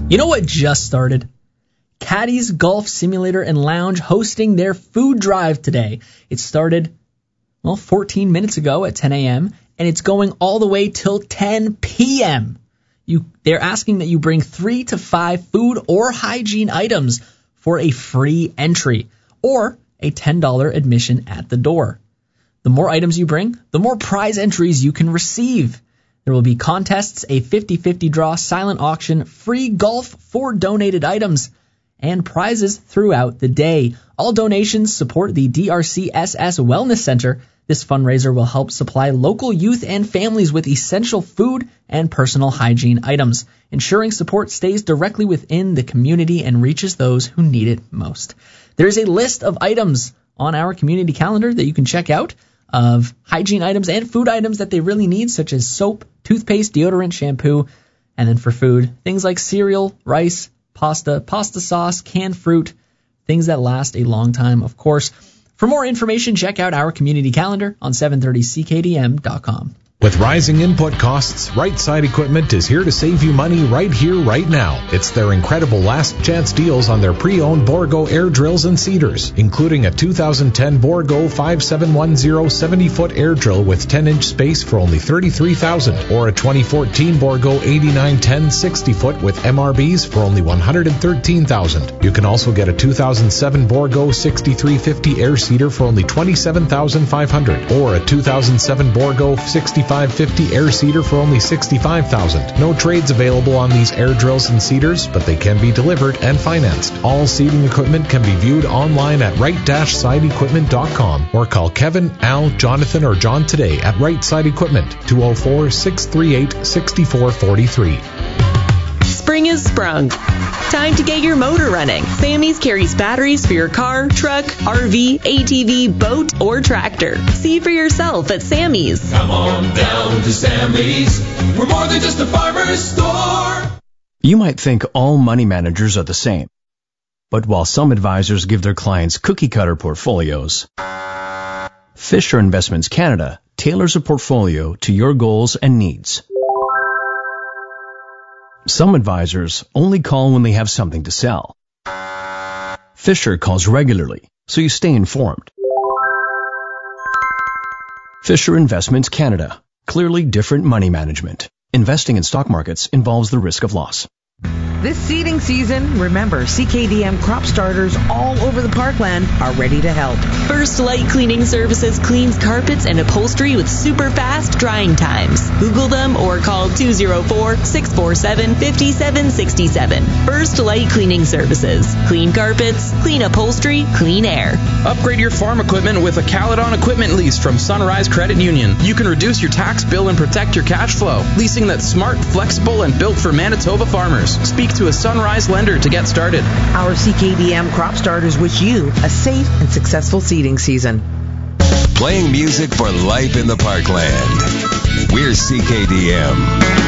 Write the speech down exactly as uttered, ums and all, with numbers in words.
You know what just started? Caddy's Golf Simulator and Lounge hosting their food drive today. It started, well, fourteen minutes ago at ten a.m., and it's going all the way till ten p.m. You, they're asking that you bring three to five food or hygiene items for a free entry or a ten dollars admission at the door. The more items you bring, the more prize entries you can receive. There will be contests, a fifty-fifty draw, silent auction, free golf for donated items, and prizes throughout the day. All donations support the D R C S S Wellness Center. This fundraiser will help supply local youth and families with essential food and personal hygiene items, ensuring support stays directly within the community and reaches those who need it most. There is a list of items on our community calendar that you can check out of hygiene items and food items that they really need, such as soap, toothpaste, deodorant, shampoo, and then for food, things like cereal, rice, pasta, pasta sauce, canned fruit, things that last a long time, of course. For more information, check out our community calendar on seven thirty C K D M dot com. With rising input costs, Right Side Equipment is here to save you money right here, right now. It's their incredible last chance deals on their pre-owned Borgo air drills and seeders, including a two thousand ten Borgo five seven one zero seventy-foot air drill with ten inch space for only thirty-three thousand dollars, or a twenty fourteen Borgo eighty-nine ten sixty-foot with M R Bs for only one hundred thirteen thousand dollars. You can also get a two thousand seven Borgo sixty-three fifty air seeder for only twenty-seven thousand five hundred dollars, or a two thousand seven Borgo sixty-five fifty air seeder for only sixty-five thousand dollars. No trades available on these air drills and seeders, but they can be delivered and financed. All seeding equipment can be viewed online at right side equipment dot com or call Kevin, Al, Jonathan, or John today at Right Side Equipment, two oh four, six three eight, six four four three. Spring is sprung. Time to get your motor running. Sammy's carries batteries for your car, truck, R V, A T V, boat, or tractor. See for yourself at Sammy's. Come on down to Sammy's. We're more than just a farmer's store. You might think all money managers are the same. But while some advisors give their clients cookie-cutter portfolios, Fisher Investments Canada tailors a portfolio to your goals and needs. Some advisors only call when they have something to sell. Fisher calls regularly, so you stay informed. Fisher Investments Canada. Clearly different money management. Investing in stock markets involves the risk of loss. This seeding season, remember, C K D M crop starters all over the parkland are ready to help. First Light Cleaning Services cleans carpets and upholstery with super fast drying times. Google them or call two oh four, six four seven, five seven six seven. First Light Cleaning Services. Clean carpets, clean upholstery, clean air. Upgrade your farm equipment with a Caledon equipment lease from Sunrise Credit Union. You can reduce your tax bill and protect your cash flow. Leasing that's smart, flexible, and built for Manitoba farmers. Speak to a Sunrise lender to get started. Our C K D M crop starters wish you a safe and successful seeding season. Playing music for life in the parkland. We're C K D M.